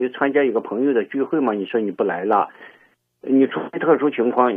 你参加一个朋友的聚会嘛，你说你不来了，你除非特殊情况，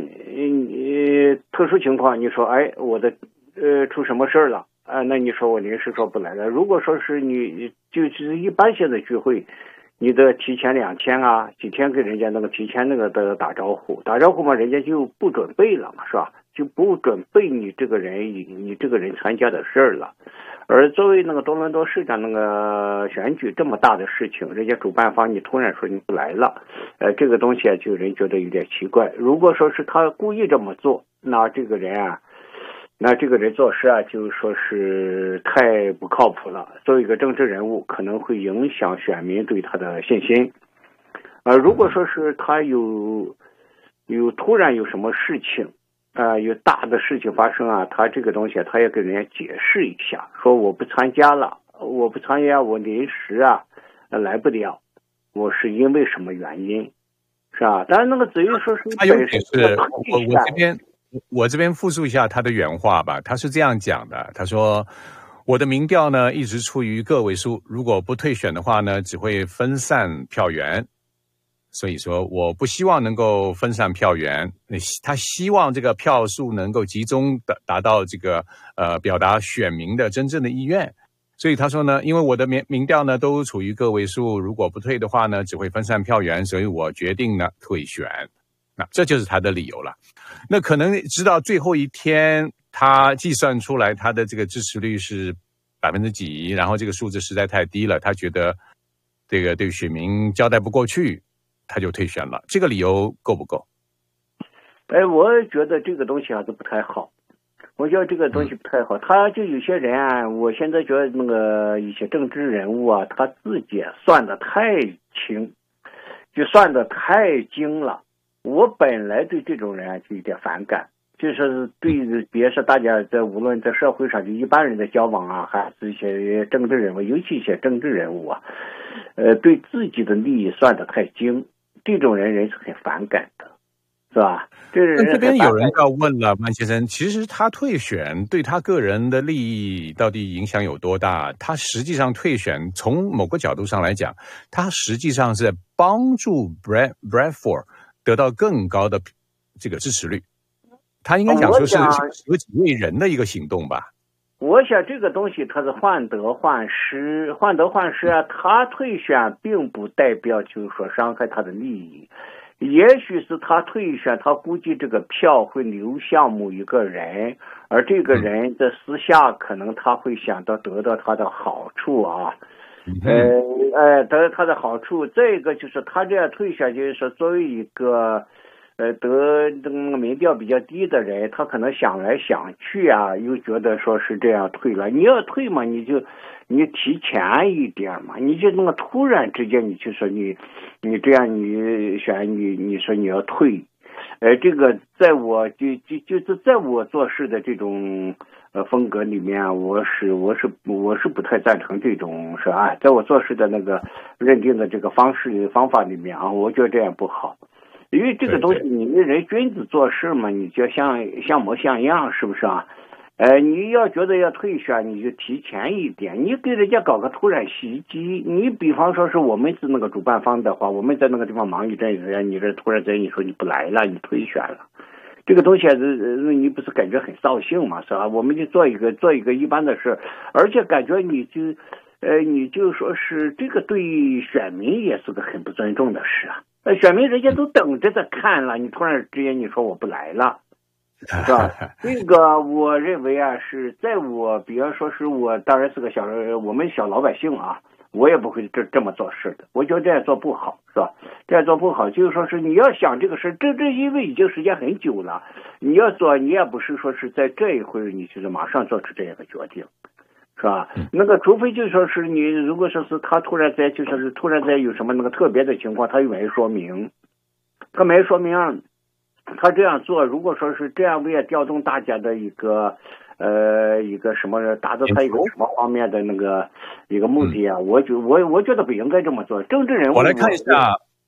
你说哎我的出什么事儿了啊？那你说我临时说不来了。如果说是你就是一般性的聚会，你的提前2天啊几天跟人家那个提前那个的打招呼嘛，人家就不准备了嘛，是吧？就不准备你这个人参加的事儿了。而作为那个多伦多市长那个选举这么大的事情，人家主办方你突然说你不来了，这个东西啊，就人觉得有点奇怪。如果说是他故意这么做，那这个人做事啊，就说是太不靠谱了。作为一个政治人物，可能会影响选民对他的信心。如果说是他有突然有什么事情。有大的事情发生啊，他这个东西他也跟人家解释一下，说我不参加，我临时来不了，我是因为什么原因，是吧？当然那个至于说是他有点是我这边复述一下他的原话吧，他是这样讲的，他说我的民调呢一直处于个位数，如果不退选的话呢，只会分散票源。所以说我不希望能够分散票源，他希望这个票数能够集中的达到这个表达选民的真正的意愿。所以他说呢，因为我的民调呢都处于个位数，如果不退的话呢，只会分散票源，所以我决定呢退选。那这就是他的理由了。那可能直到最后一天，他计算出来他的这个支持率是几%，然后这个数字实在太低了，他觉得这个对选民交代不过去，他就退选了。这个理由够不够？ 我觉得这个东西还是不太好。我觉得这个东西不太好。他就有些人啊，我现在觉得那个一些政治人物啊，他自己算得太轻，就算得太精了。我本来对这种人啊就有点反感，就是对，别是大家无论在社会上就一般人的交往啊，还是一些政治人物，尤其一些政治人物啊，对自己的利益算得太精，这种人是很反感的，是吧？ 这边有人要问了，曼先生，其实他退选对他个人的利益到底影响有多大？他实际上退选，从某个角度上来讲，他实际上是在帮助 Bradford 得到更高的这个支持率。他应该讲说是舍己为人的一个行动吧。 我想这个东西它是患得患失啊，他退选并不代表就是说伤害他的利益。也许是他退选，他估计这个票会流向某一个人，而这个人的私下可能他会想到得到他的好处啊，得到他的好处。这个就是他这样退选，就是说作为一个得那个民调比较低的人，他可能想来想去啊，又觉得说是这样退了。你要退嘛，你提前一点嘛，你就那么突然之间你就说你这样你说你要退，这个在我就是在我做事的这种风格里面，我是不太赞成这种是吧？在我做事的那个认定的这个方法里面啊，我觉得这样不好。因为这个东西，你们人君子做事嘛，你就像模像样，是不是啊？你要觉得要退选，你就提前一点，你给人家搞个突然袭击。你比方说是我们是那个主办方的话，我们在那个地方忙一阵子，你这突然间你说你不来了，你退选了，这个东西你不是感觉很扫兴嘛，是吧？我们就做一个一般的事，而且感觉你就说是这个对选民也是个很不尊重的事啊。选民人家都等着在看了，你突然之间你说我不来了，是吧？这个我认为啊，是在我比方说是我当然是个我们小老百姓啊，我也不会这么做事的。我觉得这样做不好，是吧？这样做不好，就是说是你要想这个事，这因为已经时间很久了，你要做，你也不是说是在这一会你就是马上做出这样的决定。是吧？那个，除非就说是你，如果说是他突然在有什么那个特别的情况，他没说明，他这样做，如果说是这样，为了调动大家的一个什么，达到他一个什么方面的那个一个目的啊，我觉得不应该这么做。政治人物， 我来看一下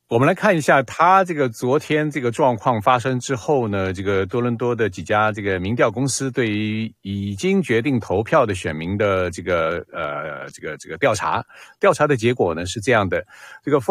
我们来看一下他这个昨天这个状况发生之后呢，这个多伦多的几家这个民调公司对于已经决定投票的选民的这个调查的结果呢是这样的，这个